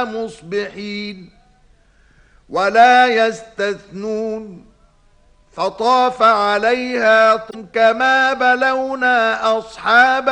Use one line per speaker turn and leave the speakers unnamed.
مصبحين ولا يستثنون فطاف عليها كما بلونا أصحاب